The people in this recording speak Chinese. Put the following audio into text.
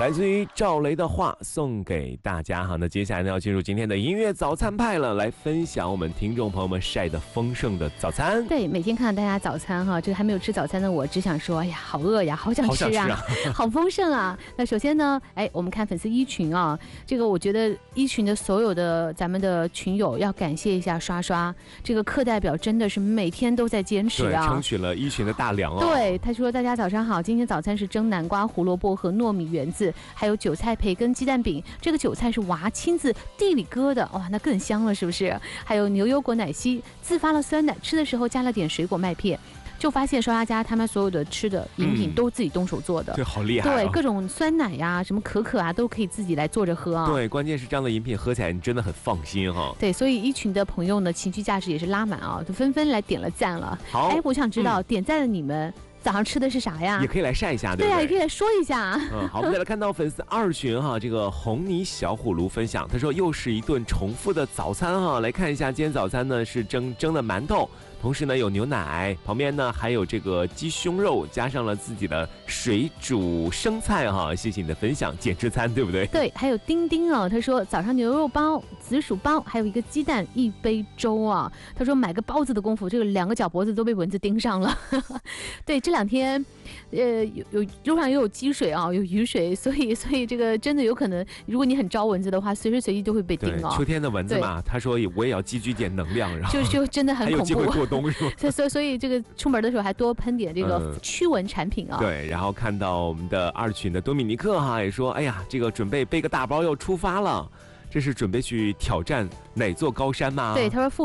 来自于赵雷的话送给大家哈。那接下来呢，要进入今天的音乐早餐派了，来分享我们听众朋友们晒得丰盛的早餐。 对，每天看到大家早餐哈，这个还没有吃早餐的我，只想说，哎呀，好饿呀，好想吃啊，好丰盛啊。那首先呢，我们看粉丝一群啊，这个我觉得一群的所有的咱们的群友要感谢一下刷刷，这个课代表真的是每天都在坚持啊， 对，争取了一群的大梁啊。 对，他说大家早上好，今天早餐是蒸南瓜、胡萝卜和糯米圆子，还有韭菜培根鸡蛋饼。这个韭菜是娃亲自地里割的，哇，那更香了，是不是？还有牛油果奶昔，自发了酸奶，吃的时候加了点水果麦片。就发现刷刷家他们所有的吃的饮品都自己动手做的， 这好厉害啊！ 对，各种酸奶呀、什么可可啊，都可以自己来做着喝啊。 对，关键是这样的饮品喝起来你真的很放心哈。 对，所以一群的朋友呢，情绪价值也是拉满啊，就纷纷来点了赞了。 好， 我想知道点赞的你们早上吃的是啥呀？ 也可以来晒一下，对不对？ 对啊，也可以来说一下。 好，我们再来看到粉丝二群哈，这个红泥小虎炉分享，他说又是一顿重复的早餐哈。来看一下，今天早餐呢是蒸的馒头，同时呢有牛奶，旁边呢还有这个鸡胸肉，加上了自己的水煮生菜哈。谢谢你的分享，减脂餐对不对？ 对，还有丁丁啊，他说早上牛肉包、紫薯包，还有一个鸡蛋、一杯粥啊。他说买个包子的功夫，这个2个脚脖子都被蚊子叮上了。对，这2天，有路上也有积水啊，有雨水，所以这个真的有可能，如果你很招蚊子的话，随时随地都会被叮哦。 秋天的蚊子嘛，他说我也要积聚点能量，然后就真的很恐怖，还有机会过冬是吧？ 所以这个出门的时候还多喷点这个驱蚊产品啊。 对，然后看到我们的二群的多米尼克哈也说，哎呀，这个准备背个大包要出发了，这是准备去挑战哪座高山吗？ 对，他说